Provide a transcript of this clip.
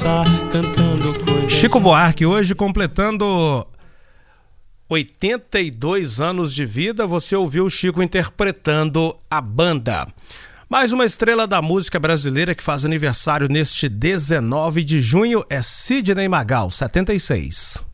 dançar, cantando coisas. Chico Buarque hoje completando 82 anos de vida. Você ouviu o Chico interpretando A Banda. Mais uma estrela da música brasileira que faz aniversário neste 19 de junho é Sidney Magal, 76.